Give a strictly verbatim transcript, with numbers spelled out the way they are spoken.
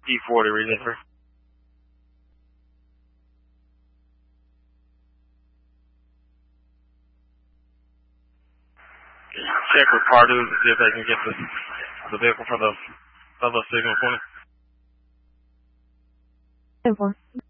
P forty register. Check with Pardue to see if they can get the, the vehicle for the other signal point. ten four.